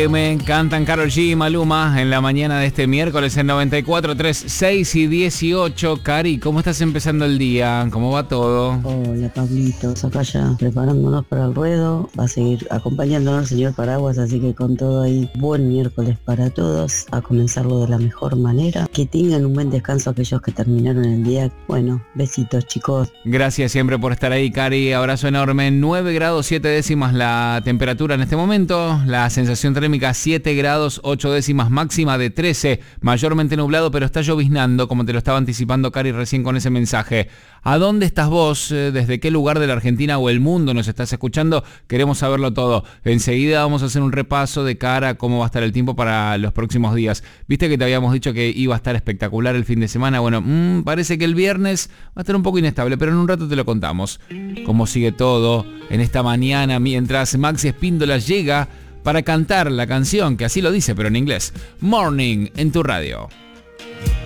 Me encantan Karol G y Maluma en la mañana de este miércoles en 94.3, 6 y 18. Cari, ¿cómo estás empezando el día? ¿Cómo va todo? Hola Pablito, acá ya preparándonos para el ruedo. Va a seguir acompañándonos el señor Paraguas, así que con todo ahí, buen miércoles para todos, a comenzarlo de la mejor manera. Que tengan un buen descanso aquellos que terminaron el día. Bueno, besitos chicos. Gracias siempre por estar ahí, Cari. Abrazo enorme. 9 grados 7 décimas la temperatura en este momento. La sensación térmica 7 grados 8 décimas, máxima de 13. Mayormente nublado, pero está lloviznando, como te lo estaba anticipando Cari recién con ese mensaje. ¿A dónde estás vos? ¿Desde qué lugar de la Argentina o el mundo nos estás escuchando? Queremos saberlo todo. Enseguida vamos a hacer un repaso de cara a cómo va a estar el tiempo para los próximos días. Viste que te habíamos dicho que iba a estar espectacular el fin de semana. Bueno, parece que el viernes va a estar un poco inestable, pero en un rato te lo contamos. Cómo sigue todo en esta mañana mientras Maxi Espíndola llega para cantar la canción, que así lo dice, pero en inglés. Morning, en tu radio.